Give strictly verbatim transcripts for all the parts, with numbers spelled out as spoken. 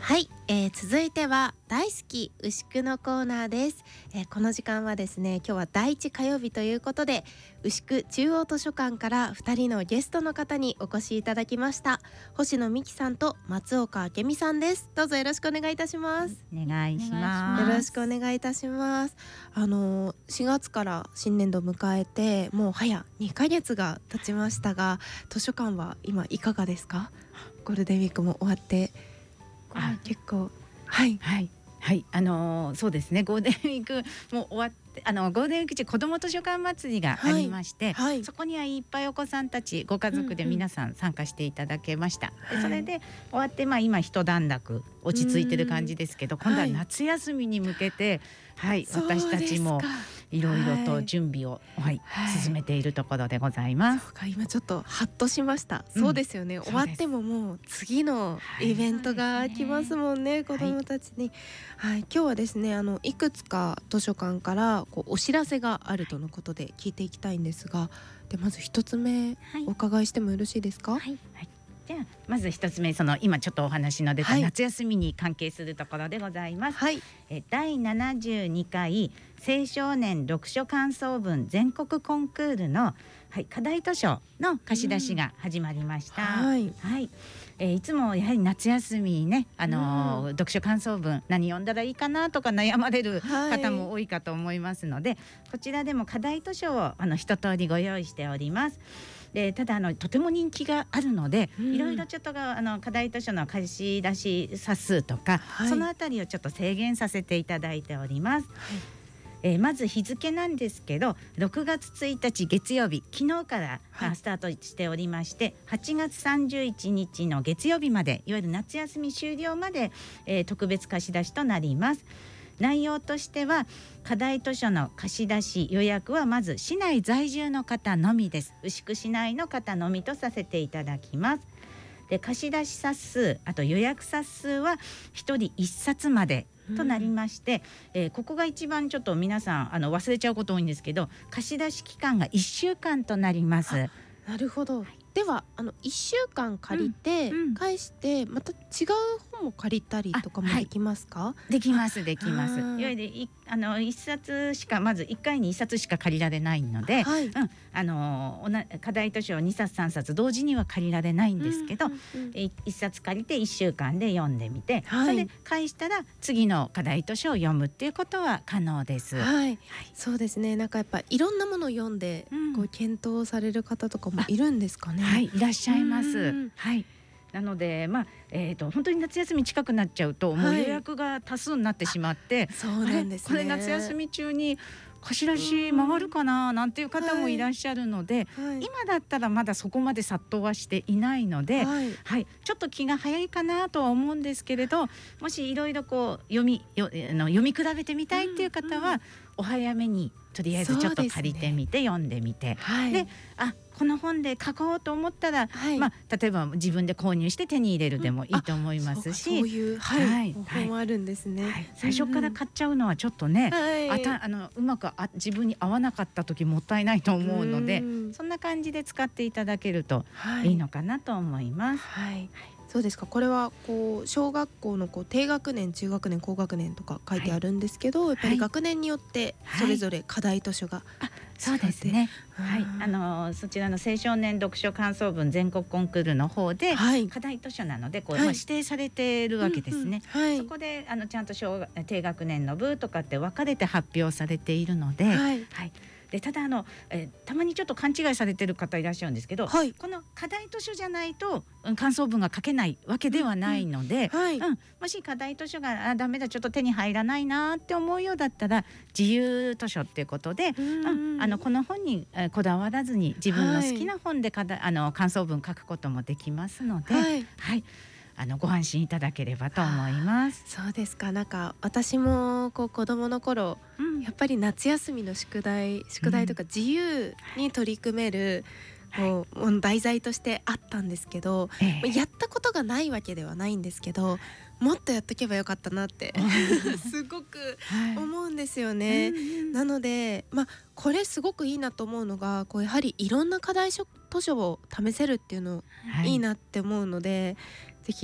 はい、えー、続いては大好き牛久のコーナーです、えー、この時間はですね、今日はだいいち火曜日ということで牛久中央図書館からふたりのゲストの方にお越しいただきました。星野美希さんと松岡明美さんです。どうぞよろしくお願いいたします。 お願いします。 よろしくお願いいたします。あのしがつから新年度を迎えてもう早にかげつが経ちましたが、図書館は今いかがですか？ゴールデンウィークも終わってあ結構はいはいはい、あのー、そうですね、ゴールデンウィークも終わってあのゴールデンウィーク中子ども図書館祭りがありまして、はいはい、そこにはいっぱいお子さんたちご家族で皆さん参加していただけました、うんうん、でそれで終わって、まあ、今一段落落ち着いてる感じですけど、今度は夏休みに向けて、はい、私たちもいろいろと準備を、はいはい、進めているところでございます。 そうか、今ちょっとハッとしました、うん、そうですよね、終わってももう次のイベントが来ますもんね、はい、子どもたちに、はいはい、今日はですね、あのいくつか図書館からこうお知らせがあるとのことで聞いていきたいんですが、でまず一つ目、はい、お伺いしてもよろしいですか？ はいはい、じゃあまず一つ目、その今ちょっとお話の出た夏休みに関係するところでございます、はい、えだいななじゅうにかい青少年読書感想文全国コンクールの、はい、課題図書の貸し出しが始まりました、うんはいはいえー、いつもやはり夏休みね、あのーうん、読書感想文何読んだらいいかなとか悩まれる方も多いかと思いますので、はい、こちらでも課題図書をあの一通りご用意しております。でただあのとても人気があるので、うん、いろいろちょっとがあの課題図書の貸し出し冊数とか、はい、そのあたりをちょっと制限させていただいております、はいえー、まず日付なんですけどろくがつついたち月曜日、昨日から、はい、スタートしておりまして、はちがつさんじゅういちにちの月曜日まで、いわゆる夏休み終了まで、えー、特別貸し出しとなります。内容としては課題図書の貸し出し予約はまず市内在住の方のみです。牛久市内の方のみとさせていただきます。で貸し出し冊数、あと予約冊数はひとりいっさつまでとなりまして、うんえー、ここが一番ちょっと皆さんあの忘れちゃうこと多いんですけど、貸し出し期間がいっしゅうかんとなります。 なるほど、はい、ではあのいっしゅうかん借りて、うんうん、返してまた違う本も借りたりとかもできますか？ はい、できますできます。いわゆるいあのいっさつしかまずいっかいにいっさつしか借りられないので、はいうん、あのおな課題図書をにさつさんさつ同時には借りられないんですけど、うんうんうん、いっさつ借りていっしゅうかんで読んでみて、はい、それで返したら次の課題図書を読むっていうことは可能です。 はいはい、そうですね、なんかやっぱいろんなものを読んで、うん、こう検討される方とかもいるんですかね？ はい、いらっしゃいます。はい。なので、まあえー、と本当に夏休み近くなっちゃうと、はい、もう予約が多数になってしまって、 そうなんですね、 これ夏休み中に貸し出し回るかななんていう方もいらっしゃるので、はいはい、今だったらまだそこまで殺到はしていないので、はいはい、ちょっと気が早いかなとは思うんですけれど、もしいろいろこう読みよあの読み比べてみたいっていう方は、うんうん、お早めにとりあえずちょっと借りてみて、ね、読んでみて、はい、であこの本で書こうと思ったら、はいまあ、例えば自分で購入して手に入れるでもいいと思いますし、 うん、そういう、はいはい、方法もあるんですね、はい、 最初から買っちゃうのはちょっとね、うん、あたあのうまくあ自分に合わなかった時もったいないと思うので、うん、そんな感じで使っていただけるといいのかなと思います。 はいはいそうですか。これはこう小学校のこう低学年、中学年、高学年とか書いてあるんですけど、はい、やっぱり学年によってそれぞれ課題図書が、 はい、そうですね、はい、あのそちらの青少年読書感想文全国コンクールの方で、はい、課題図書なのでこう、はいまあ、指定されているわけですね、うんうんはい、そこであのちゃんと小低学年の部とかって分かれて発表されているので、はいはいでただあの、えー、たまにちょっと勘違いされてる方いらっしゃるんですけど、はい、この課題図書じゃないと、うん、感想文が書けないわけではないので、うんはいうん、もし課題図書があダメだちょっと手に入らないなって思うようだったら自由図書っていうことで、うんうん、あのこの本に、えー、こだわらずに自分の好きな本でかだあの感想文書くこともできますので、はいはいあのご安心いただければと思います。 そうですか。なんか私もこう子供の頃、うん、やっぱり夏休みの宿題宿題とか自由に取り組める、うん、こう、はい、題材としてあったんですけど、ええ、やったことがないわけではないんですけど、もっとやっとけばよかったなってすごく思うんですよね、はい、なので、まあ、これすごくいいなと思うのがこうやはりいろんな課題図書を試せるっていうのいいなって思うので、はい、ぜひ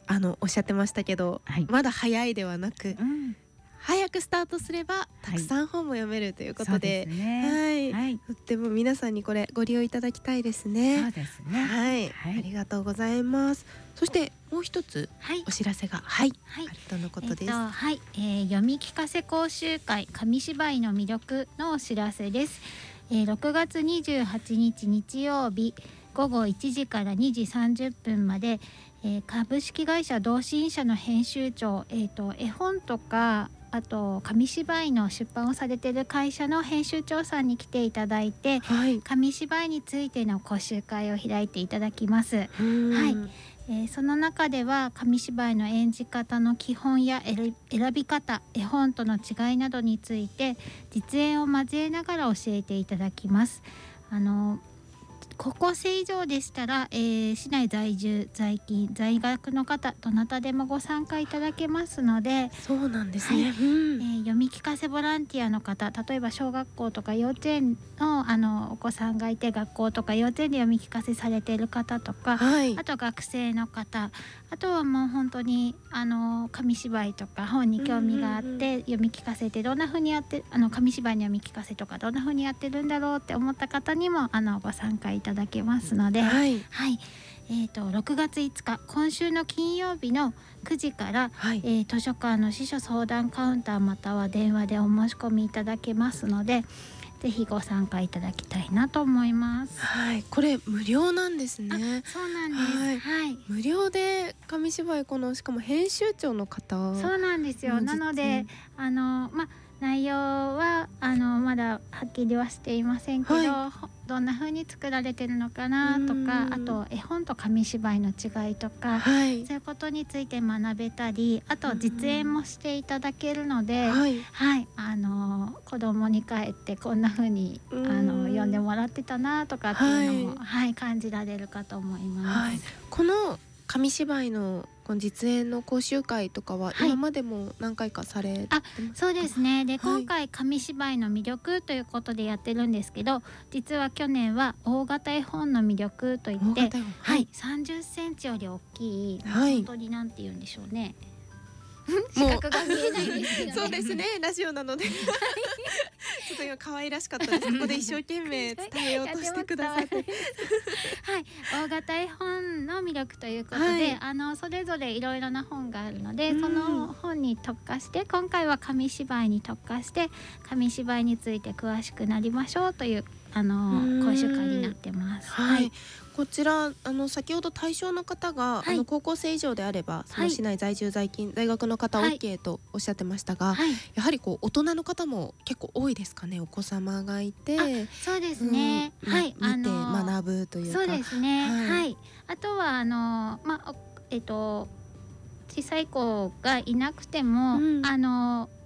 あのおっしゃってましたけど、はい、まだ早いではなく、うん、早くスタートすればたくさん本も読めるということで、はい、ね、はいはい、とっても皆さんにこれご利用いただきたいですね。 そうですね、 はい、はい、ありがとうございます。そしてもう一つお知らせが、はい、はい、あるとのことです。えっとはい、えー、読み聞かせ講習会紙芝居の魅力のお知らせです。えー、ろくがつにじゅうはちにち日曜日ごごいちじからにじさんじゅっぷんまで、えー、株式会社同心社の編集長、えーと、絵本とかあと紙芝居の出版をされている会社の編集長さんに来ていただいて、はい、紙芝居についての講習会を開いていただきます。はい、えー、その中では紙芝居の演じ方の基本や選び方、絵本との違いなどについて実演を交えながら教えていただきます。あの高校生以上でしたら、えー、市内在住在勤在学の方どなたでもご参加いただけますので。 そうなんですね、はい、 うん、えー、読み聞かせボランティアの方、例えば小学校とか幼稚園 の, あのお子さんがいて学校とか幼稚園で読み聞かせされている方とか、はい、あと学生の方、あとはもう本当にあの紙芝居とか本に興味があって、うんうんうん、読み聞かせてどんな風にやってあの紙芝居の読み聞かせとかどんな風にやってるんだろうって思った方にもあのご参加いただけますので、はい、はい、えー、とろくがついつか今週の金曜日のくじから、はい、えー、図書館の司書相談カウンターまたは電話でお申し込みいただけますので、ぜひご参加いただきたいなと思います。 はい、これ無料なんですね。 そうなんです。はい、はい、 無料で紙芝居、このしかも編集長の方。 そうなんですよ。なのであのまあ内容はあのまだはっきりはしていませんけど、はい、どんな風に作られてるのかなとか、あと絵本と紙芝居の違いとか、はい、そういうことについて学べたり、あと実演もしていただけるので、はい、はい、あの子供に帰ってこんな風にあの読んでもらってたなとかっていうのも、はいはい、感じられるかと思います。はい、 この紙芝居のこの実演の講習会とかは今までも何回かされてますか？ あ、そうですね。で、今回紙芝居の魅力ということでやってるんですけど、実は去年は大型絵本の魅力といって、はいはい、さんじゅっセンチより大きい、はい、本当になんて言うんでしょうね。視覚が見えないですけどね。 そうですね、ラジオなのでちょっと今可愛らしかったです。ここで一生懸命伝えようとしてくださってはい、 大型絵本の魅力ということで、はい、あのそれぞれいろいろな本があるので、その本に特化して今回は紙芝居に特化して紙芝居について詳しくなりましょうというあの講習会になってます。 はい、はい、こちらあの先ほど対象の方が、はい、あの高校生以上であればその市内在住在勤在学の方 OK とおっしゃってましたが、はい、やはりこう大人の方も結構多いですかね。お子様がいて、 そうですね、うん、はい、 見て学ぶというか。 そうですね、はい、はい、あとはあのまあえっと小さい子がいなくても、うん、あの